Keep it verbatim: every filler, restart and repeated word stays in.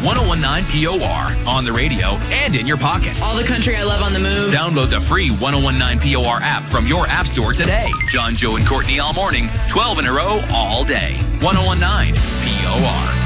ten nineteen P O R on the radio and in your pocket. All the country I love on the move. Download the free ten nineteen P O R app from your app store today. John, Joe, and Courtney all morning, twelve in a row all day. ten nineteen P O R.